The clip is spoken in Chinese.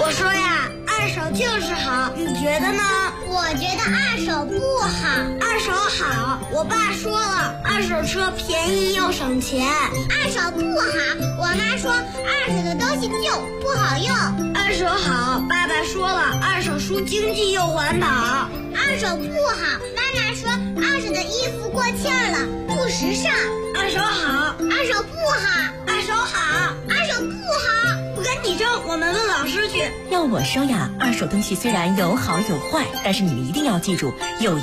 我说呀，二手就是好，你觉得呢？ 我觉得二手不好。 二手好，我爸说了，二手车便宜又省钱。 二手不好，我妈说二手的东西旧不好用。 二手好，爸爸说了，二手书经济又环保。 二手不好，妈妈说二手的衣服过气了，不时尚。 二手好， 二手不好， 二手好， 二手不好。 不跟你争，我们问老师去。 要我说呀，二手东西虽然有好有坏，但是你们一定要记住，有